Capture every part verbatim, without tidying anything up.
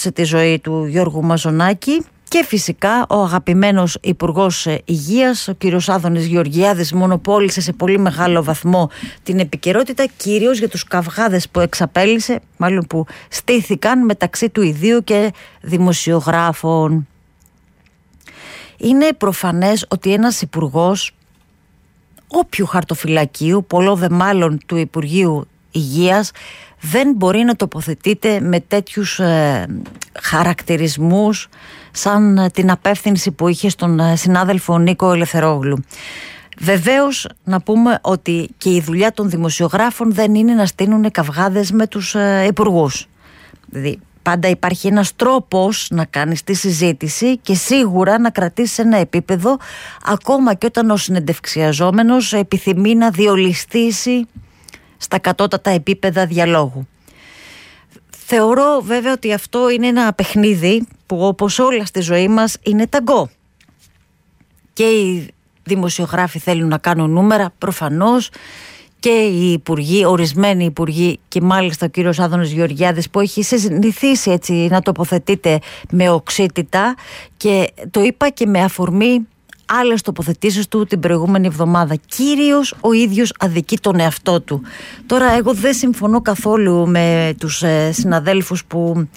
απέστρεψε τη ζωή του Γιώργου Μαζονάκη και φυσικά ο αγαπημένος Υπουργός Υγείας, ο κύριος Άδωνης Γεωργιάδης, μονοπόλησε σε πολύ μεγάλο βαθμό την επικαιρότητα, κυρίως για τους καυγάδες που εξαπέλυσε, μάλλον που στήθηκαν μεταξύ του ιδίου και δημοσιογράφων. Είναι προφανές ότι ένας υπουργός όποιου χαρτοφυλακίου, πολλό δε μάλλον του Υπουργείου Υγείας, δεν μπορεί να τοποθετείται με τέτοιους ε, χαρακτηρισμούς σαν την απεύθυνση που είχε στον συνάδελφο Νίκο Ελευθερόγλου. Βεβαίως να πούμε ότι και η δουλειά των δημοσιογράφων δεν είναι να στείνουν καυγάδες με τους ε, υπουργούς. Δηλαδή πάντα υπάρχει ένας τρόπος να κάνεις τη συζήτηση και σίγουρα να κρατήσεις ένα επίπεδο, ακόμα και όταν ο συνεντευξιαζόμενος επιθυμεί να διολιστήσει στα κατώτατα επίπεδα διαλόγου. Θεωρώ βέβαια ότι αυτό είναι ένα παιχνίδι που, όπως όλα στη ζωή μας, είναι ταγκό. Και οι δημοσιογράφοι θέλουν να κάνουν νούμερα, προφανώς, και οι υπουργοί, ορισμένοι υπουργοί, και μάλιστα ο κύριος Άδωνης Γεωργιάδης, που έχει συνηθίσει έτσι να τοποθετείται με οξύτητα, και το είπα και με αφορμή άλλες τοποθετήσεις του την προηγούμενη εβδομάδα. Κύριος ο ίδιος αδικεί τον εαυτό του. Τώρα εγώ δεν συμφωνώ καθόλου με τους ε, συναδέλφους που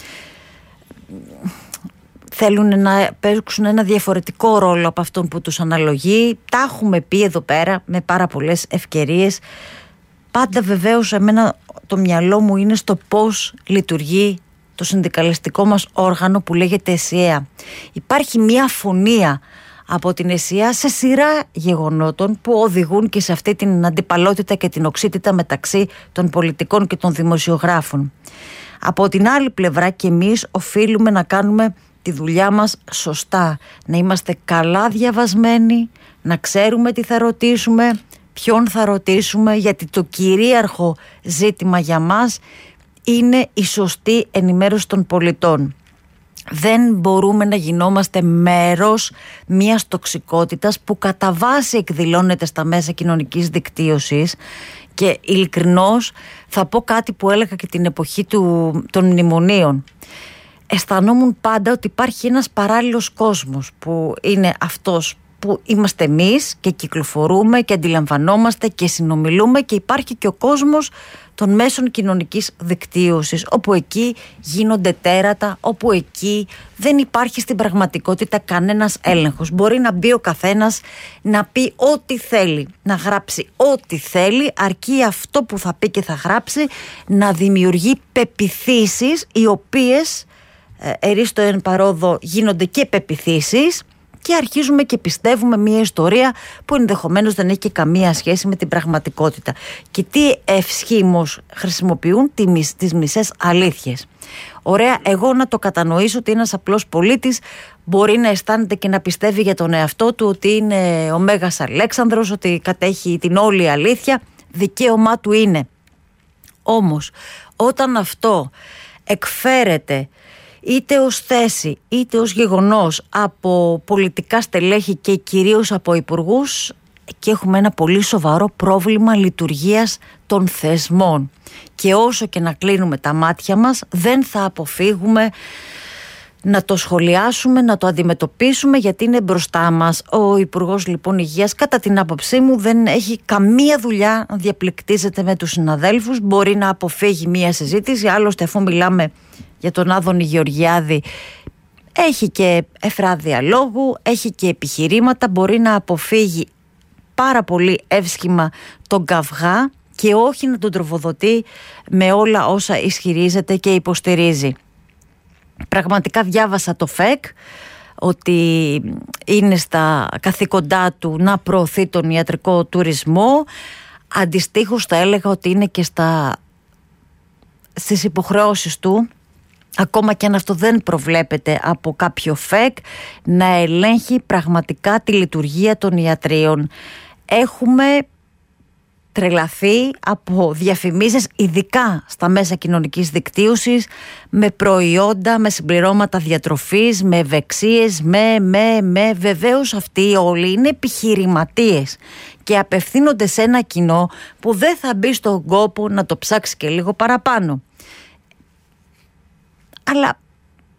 θέλουν να παίξουν ένα διαφορετικό ρόλο από αυτόν που τους αναλογεί. Τα έχουμε πει εδώ πέρα με πάρα πολλές ευκαιρίες. Πάντα βεβαίως εμένα το μυαλό μου είναι στο πώς λειτουργεί το συνδικαλιστικό μας όργανο που λέγεται ΕΣΥΑ. Υπάρχει μια αφωνία από την ΕΣΥΑ σε σειρά γεγονότων που οδηγούν και σε αυτή την αντιπαλότητα και την οξύτητα μεταξύ των πολιτικών και των δημοσιογράφων. Από την άλλη πλευρά και εμείς οφείλουμε να κάνουμε τη δουλειά μας σωστά, να είμαστε καλά διαβασμένοι, να ξέρουμε τι θα ρωτήσουμε, ποιον θα ρωτήσουμε, γιατί το κυρίαρχο ζήτημα για μας είναι η σωστή ενημέρωση των πολιτών. Δεν μπορούμε να γινόμαστε μέρος μιας τοξικότητας που κατά βάση εκδηλώνεται στα μέσα κοινωνικής δικτύωσης, και ειλικρινώς θα πω κάτι που έλεγα και την εποχή του, των μνημονίων. Αισθανόμουν πάντα ότι υπάρχει ένας παράλληλος κόσμος που είναι αυτός που είμαστε εμείς και κυκλοφορούμε και αντιλαμβανόμαστε και συνομιλούμε, και υπάρχει και ο κόσμος των μέσων κοινωνικής δικτύωσης, όπου εκεί γίνονται τέρατα, όπου εκεί δεν υπάρχει στην πραγματικότητα κανένας έλεγχος. Μπορεί να μπει ο καθένας να πει ό,τι θέλει, να γράψει ό,τι θέλει, αρκεί αυτό που θα πει και θα γράψει να δημιουργεί πεποιθήσεις, οι οποίες ε, ερίστο εν παρόδο γίνονται και πεποιθήσεις, και αρχίζουμε και πιστεύουμε μια ιστορία που ενδεχομένως δεν έχει και καμία σχέση με την πραγματικότητα. Και τι ευσχήμως χρησιμοποιούν τις μισές αλήθειες. Ωραία, εγώ να το κατανοήσω ότι ένας απλός πολίτης μπορεί να αισθάνεται και να πιστεύει για τον εαυτό του ότι είναι ο Μέγας Αλέξανδρος, ότι κατέχει την όλη αλήθεια, δικαίωμά του είναι. Όμως όταν αυτό εκφέρεται είτε ως θέση είτε ως γεγονός από πολιτικά στελέχη και κυρίως από υπουργούς, και έχουμε ένα πολύ σοβαρό πρόβλημα λειτουργίας των θεσμών, και όσο και να κλείνουμε τα μάτια μας δεν θα αποφύγουμε να το σχολιάσουμε, να το αντιμετωπίσουμε, γιατί είναι μπροστά μας. Ο Υπουργός λοιπόν Υγείας, κατά την άποψή μου, δεν έχει καμία δουλειά να διαπληκτίζεται με τους συναδέλφους. Μπορεί να αποφύγει μία συζήτηση, άλλωστε αφού μιλάμε για τον Άδωνη Γεωργιάδη, έχει και εφράδια λόγου, έχει και επιχειρήματα, μπορεί να αποφύγει πάρα πολύ εύσχημα τον καυγά και όχι να τον τροφοδοτεί με όλα όσα ισχυρίζεται και υποστηρίζει. Πραγματικά διάβασα το ΦΕΚ ότι είναι στα καθήκοντά του να προωθεί τον ιατρικό τουρισμό. Αντιστοίχως θα έλεγα ότι είναι και στα, στις υποχρεώσεις του, ακόμα και αν αυτό δεν προβλέπεται από κάποιο ΦΕΚ, να ελέγχει πραγματικά τη λειτουργία των ιατρίων. Έχουμε τρελαθεί από διαφημίσεις, ειδικά στα μέσα κοινωνικής δικτύωσης, με προϊόντα, με συμπληρώματα διατροφής, με ευεξίες, με, με, με. Βεβαίως αυτοί όλοι είναι επιχειρηματίες και απευθύνονται σε ένα κοινό που δεν θα μπει στον κόπο να το ψάξει και λίγο παραπάνω. Αλλά